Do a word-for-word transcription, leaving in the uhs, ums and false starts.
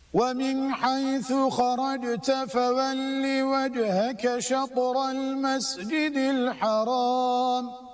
ومن حيث خرجت فول وجهك شطر المسجد الحرام